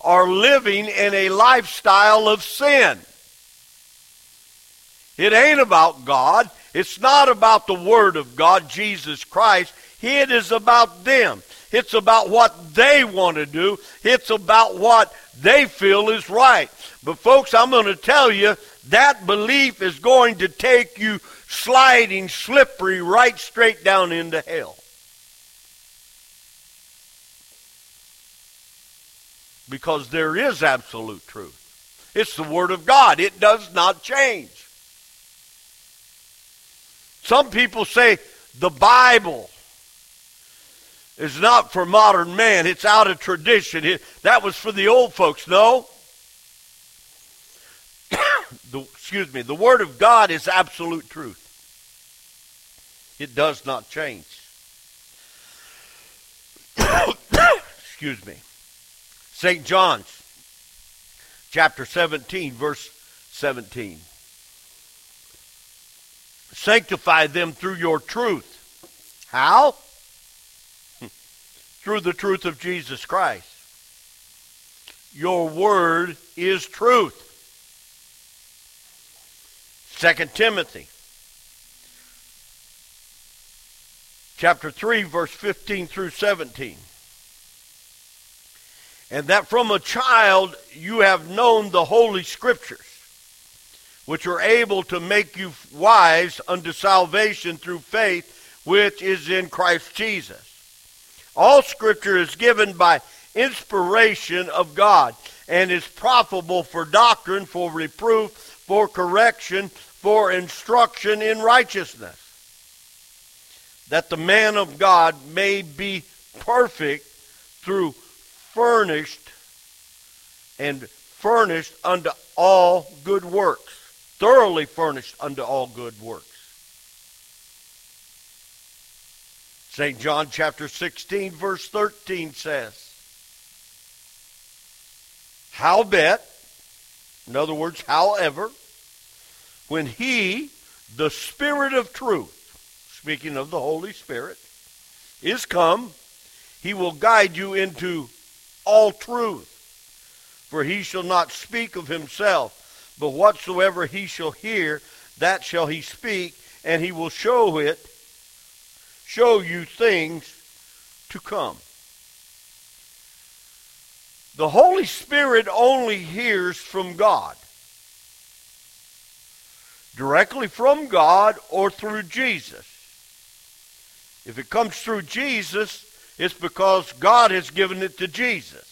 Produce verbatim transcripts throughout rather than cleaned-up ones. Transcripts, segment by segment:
are living in a lifestyle of sin. It ain't about God. It's not about the Word of God, Jesus Christ. It is about them. It's about what they want to do. It's about what they feel is right. But folks, I'm going to tell you, that belief is going to take you sliding, slippery, right straight down into hell. Because there is absolute truth. It's the Word of God. It does not change. Some people say the Bible is not for modern man. It's out of tradition. It, that was for the old folks. No. the, excuse me. The Word of God is absolute truth. It does not change. Excuse me. Saint John's chapter seventeen, verse seventeen. Sanctify them through your truth. How? Through the truth of Jesus Christ. Your word is truth. Second Timothy chapter three, verse fifteen through seventeen. And that from a child you have known the Holy Scriptures, which are able to make you wise unto salvation through faith, which is in Christ Jesus. All Scripture is given by inspiration of God, and is profitable for doctrine, for reproof, for correction, for instruction in righteousness, that the man of God may be perfect, through furnished and furnished unto all good works. Thoroughly furnished unto all good works. Saint John chapter sixteen, verse thirteen says, howbeit, in other words, however, when he, the Spirit of truth, speaking of the Holy Spirit, is come, he will guide you into all truth. For he shall not speak of himself, but whatsoever he shall hear, that shall he speak, and he will show it, show you things to come. The Holy Spirit only hears from God. Directly from God or through Jesus. If it comes through Jesus, it's because God has given it to Jesus.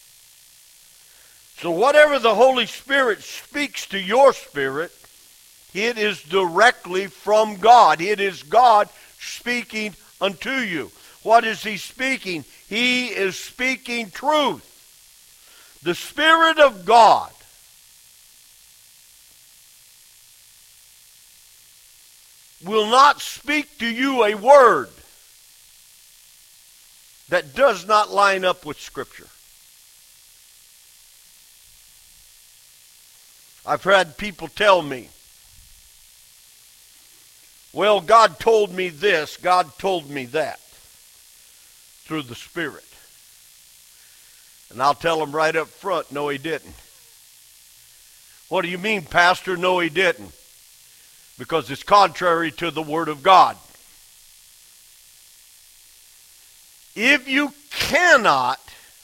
So whatever the Holy Spirit speaks to your spirit, it is directly from God. It is God speaking unto you. What is he speaking? He is speaking truth. The Spirit of God will not speak to you a word that does not line up with Scripture. I've had people tell me, well, God told me this, God told me that, through the Spirit. And I'll tell them right up front, no, he didn't. What do you mean, Pastor? No, he didn't. Because it's contrary to the Word of God. If you cannot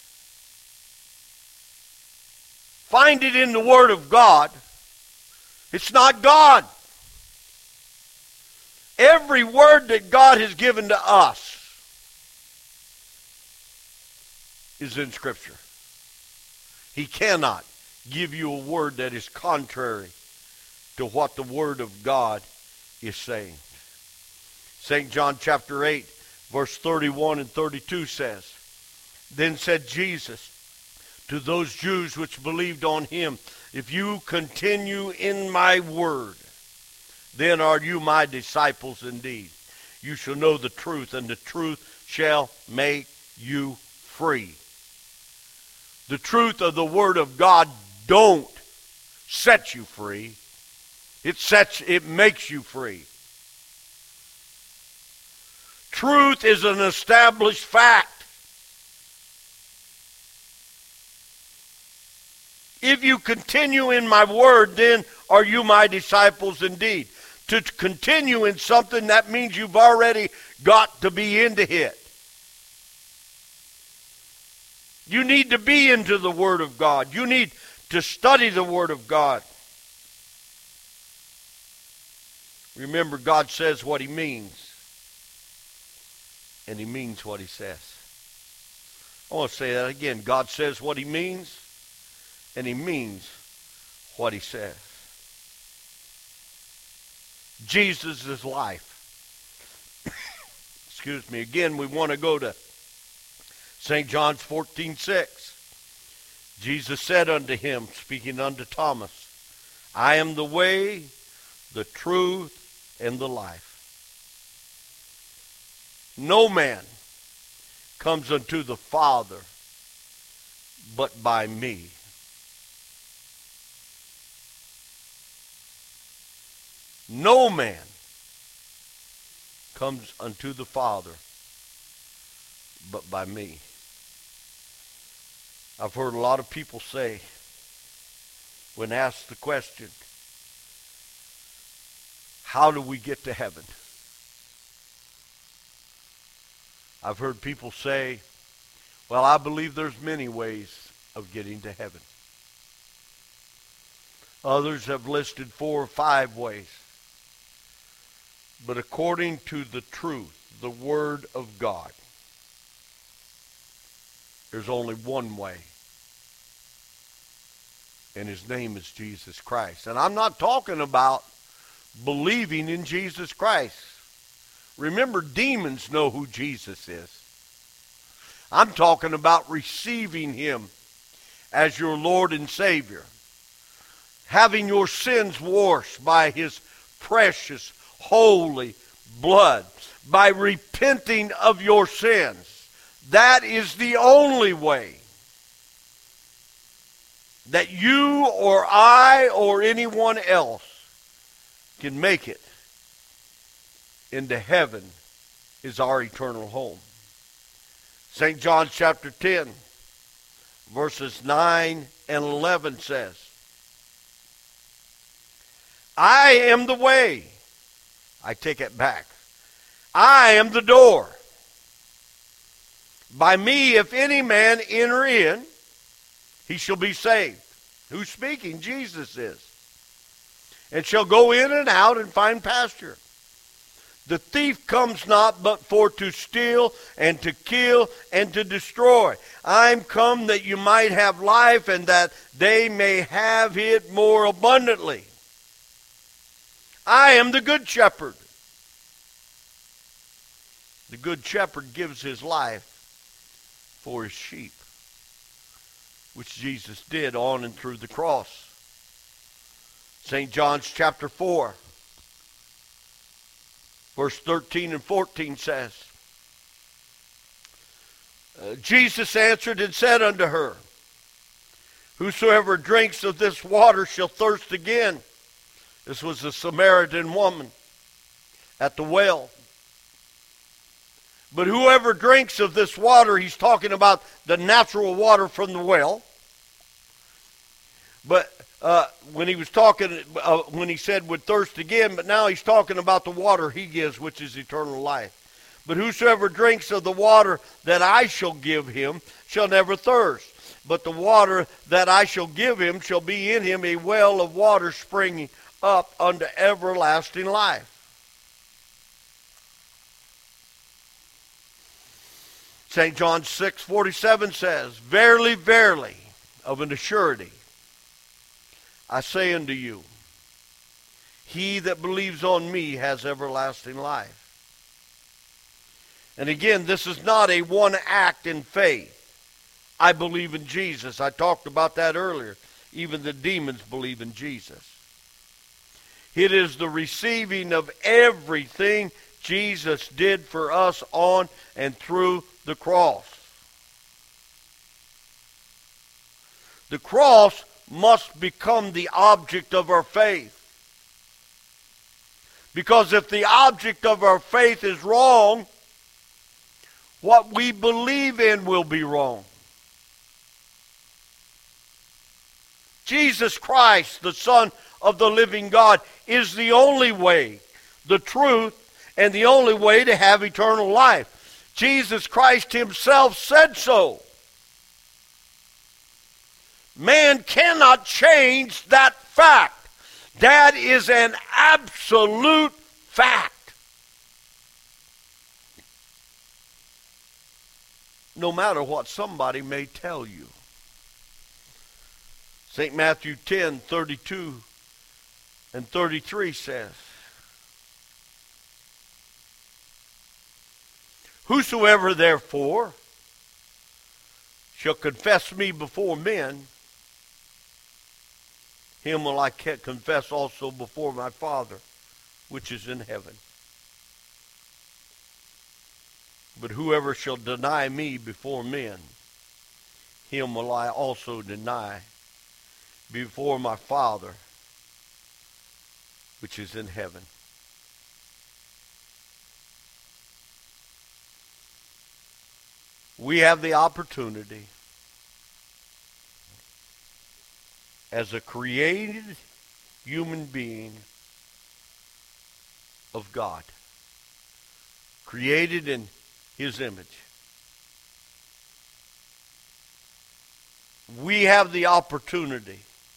find it in the Word of God, it's not God. Every word that God has given to us is in Scripture. He cannot give you a word that is contrary to what the Word of God is saying. Saint John chapter eight, verse thirty-one and thirty-two says, Then said Jesus to those Jews which believed on him, If you continue in my word, then are you my disciples indeed. You shall know the truth, and the truth shall make you free. The truth of the Word of God don't set you free. It sets, it makes you free. Truth is an established fact. If you continue in my word, then are you my disciples indeed. To continue in something, that means you've already got to be into it. You need to be into the Word of God. You need to study the Word of God. Remember, God says what He means. And He means what He says. I want to say that again. God says what He means. And He means what He says. Jesus is life. Excuse me. Again, we want to go to Saint John's fourteen six. Jesus said unto him, speaking unto Thomas, I am the way, the truth, and the life. No man comes unto the Father but by me. No man comes unto the Father but by me. I've heard a lot of people say, when asked the question, how do we get to heaven? I've heard people say, well, I believe there's many ways of getting to heaven. Others have listed four or five ways. But according to the truth, the Word of God, there's only one way. And His name is Jesus Christ. And I'm not talking about believing in Jesus Christ. Remember, demons know who Jesus is. I'm talking about receiving Him as your Lord and Savior. Having your sins washed by His precious, holy blood. By repenting of your sins. That is the only way that you or I or anyone else can make it into heaven, is our eternal home. Saint John chapter ten, verses nine and eleven says, I am the way. I take it back. I am the door. By me, if any man enter in, he shall be saved. Who's speaking? Jesus is. And shall go in and out and find pasture. The thief comes not but for to steal and to kill and to destroy. I'm come that you might have life and that they may have it more abundantly. I am the good shepherd. The good shepherd gives his life for his sheep, which Jesus did on and through the cross. Saint John's chapter four, verse thirteen and fourteen says, uh, Jesus answered and said unto her, whosoever drinks of this water shall thirst again. This was the Samaritan woman at the well. But whoever drinks of this water, he's talking about the natural water from the well. But uh, when he was talking, uh, when he said would thirst again, but now he's talking about the water he gives, which is eternal life. But whosoever drinks of the water that I shall give him shall never thirst. But the water that I shall give him shall be in him a well of water springing up unto everlasting life. Saint John six forty-seven says, verily, verily, of an assurity, I say unto you, he that believes on me has everlasting life. And again, this is not a one act in faith. I believe in Jesus. I talked about that earlier. Even the demons believe in Jesus. It is the receiving of everything Jesus did for us on and through the cross. The cross must become the object of our faith. Because if the object of our faith is wrong, what we believe in will be wrong. Jesus Christ, the Son of the living God, is the only way, the truth, and the only way to have eternal life. Jesus Christ himself said so. Man cannot change that fact. That is an absolute fact. No matter what somebody may tell you. Saint Matthew ten, thirty-two and thirty-three says, whosoever therefore shall confess me before men, him will I confess also before my Father, which is in heaven. But whoever shall deny me before men, him will I also deny before my Father, which is in heaven. We have the opportunity as a created human being of God, created in his image. We have the opportunity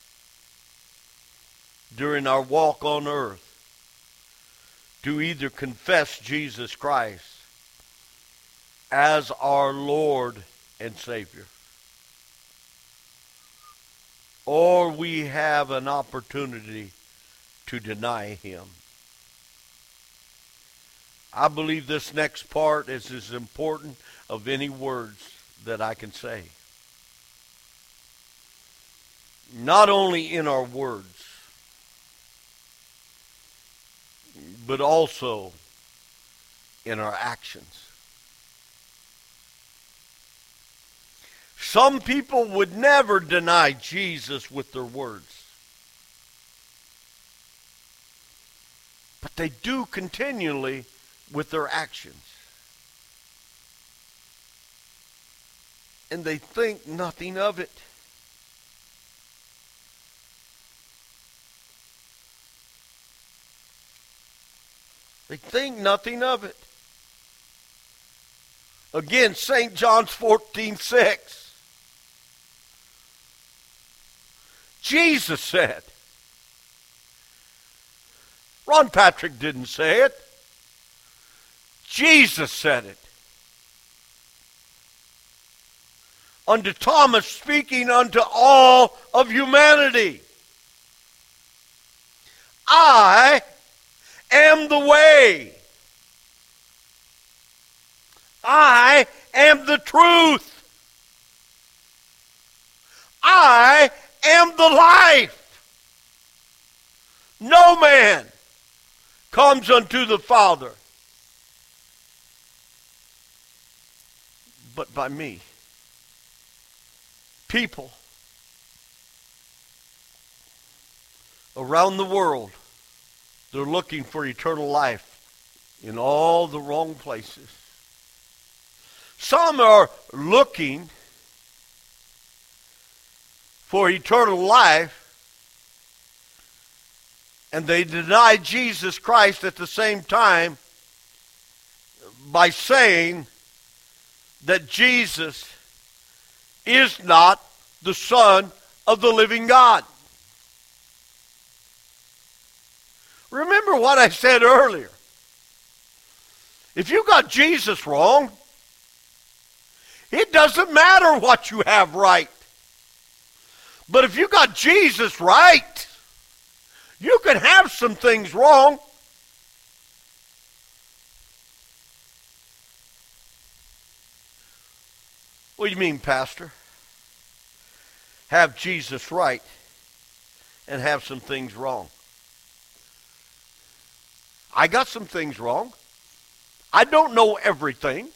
during our walk on earth to either confess Jesus Christ as our Lord and Savior, or we have an opportunity to deny him. I believe this next part is as important of any words that I can say. Not only in our words, but also in our actions. Some people would never deny Jesus with their words. But they do continually with their actions. And they think nothing of it. They think nothing of it. Again, Saint John's fourteen six. Jesus said. Ron Patrick didn't say it. Jesus said it. Unto Thomas, speaking unto all of humanity. I am the way. I am the truth. I am the life. No man comes unto the Father but by me. People around the world, they're looking for eternal life in all the wrong places. Some are looking for eternal life, and they deny Jesus Christ at the same time by saying that Jesus is not the Son of the living God. Remember what I said earlier. If you got Jesus wrong, it doesn't matter what you have right. But if you got Jesus right, you can have some things wrong. What do you mean, Pastor? Have Jesus right and have some things wrong. I got some things wrong. I don't know everything.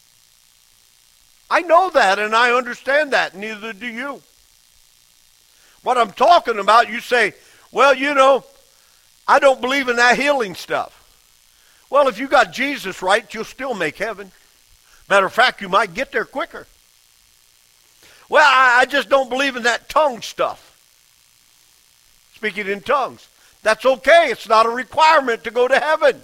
I know that and I understand that. Neither do you. What I'm talking about, you say, well, you know, I don't believe in that healing stuff. Well, if you got Jesus right, you'll still make heaven. Matter of fact, you might get there quicker. Well, I, I just don't believe in that tongue stuff. speaking in tongues. That's okay. It's not a requirement to go to heaven.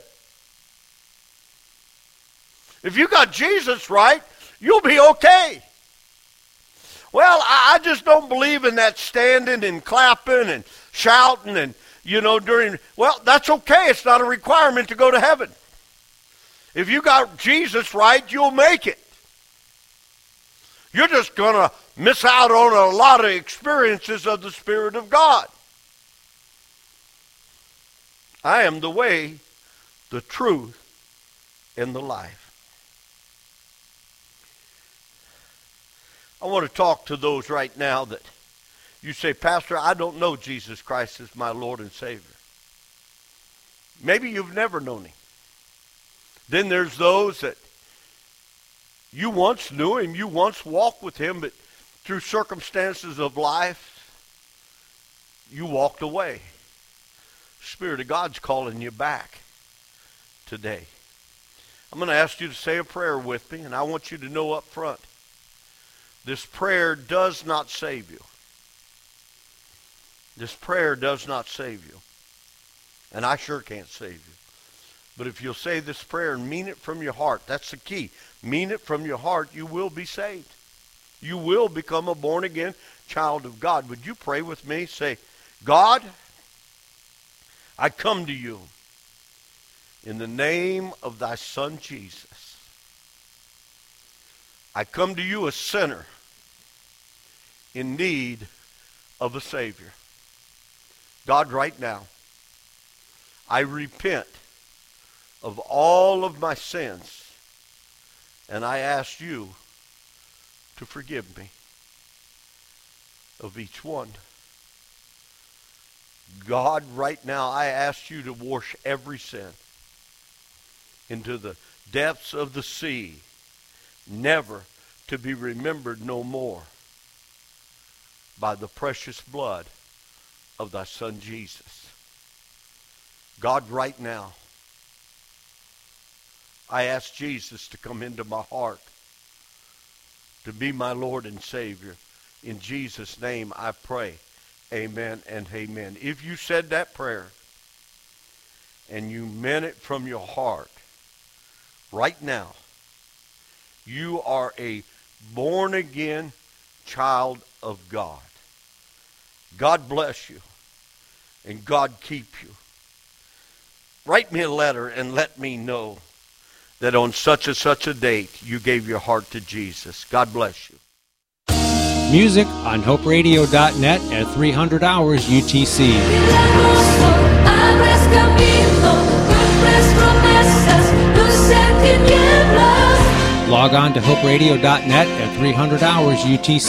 If you got Jesus right, you'll be okay. Well, I, I just don't believe in that standing and clapping and shouting and, you know, during, well, that's okay. It's not a requirement to go to heaven. If you got Jesus right, you'll make it. You're just going to miss out on a lot of experiences of the Spirit of God. I am the way, the truth, and the life. I want to talk to those right now that you say, Pastor, I don't know Jesus Christ as my Lord and Savior. Maybe you've never known him. Then there's those that you once knew him, you once walked with him, but through circumstances of life, you walked away. Spirit of God's calling you back today. I'm going to ask you to say a prayer with me, and I want you to know up front, this prayer does not save you. This prayer does not save you. And I sure can't save you. But if you'll say this prayer and mean it from your heart, that's the key. Mean it from your heart, you will be saved. You will become a born-again child of God. Would you pray with me? Say, God, I come to you in the name of thy Son Jesus. I come to you a sinner in need of a Savior. God, right now, I repent of all of my sins, and I ask you to forgive me of each one. God, right now, I ask you to wash every sin into the depths of the sea, never to be remembered no more, by the precious blood of thy Son Jesus. God, right now, I ask Jesus to come into my heart, to be my Lord and Savior. In Jesus' name I pray. Amen and amen. If you said that prayer and you meant it from your heart, right now, you are a born-again child of God. God bless you, and God keep you. Write me a letter and let me know that on such and such a date you gave your heart to Jesus. God bless you. Music on hope radio dot net at three hundred hours U T C. Log on to hope radio dot net at three hundred hours U T C.